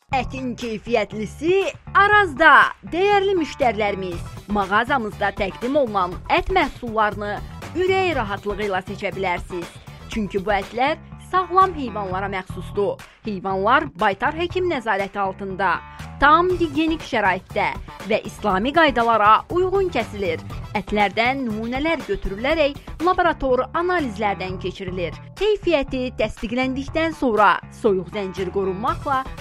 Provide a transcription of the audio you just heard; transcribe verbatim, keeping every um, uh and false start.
Ətin keyfiyyətlisi Arazda. Dəyərli müştərilərimiz, mağazamızda təqdim olunan ət məhsullarını ürək rahatlığı ilə seçə bilərsiniz. Çünki bu ətlər sağlam heyvanlara məxsusdur. Heyvanlar baytar həkim nəzarəti altında, tam gigiyenik şəraitdə və İslami qaydalara uyğun kəsilir. Ətlərdən nümunələr götürülərək laborator analizlərdən keçirilir. Keyfiyyəti təsdiqləndikdən sonra soyuq zəncir qorunmaqla